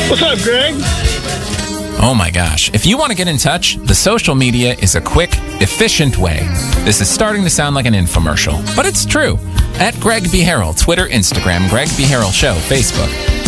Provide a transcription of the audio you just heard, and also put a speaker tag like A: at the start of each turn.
A: What's up, Greg?
B: Oh my gosh. If you want to get in touch, the social media is a quick, efficient way. This is starting to sound like an infomercial, but it's true. At Greg B. Harrell, Twitter, Instagram, Greg B. Harrell Show, Facebook.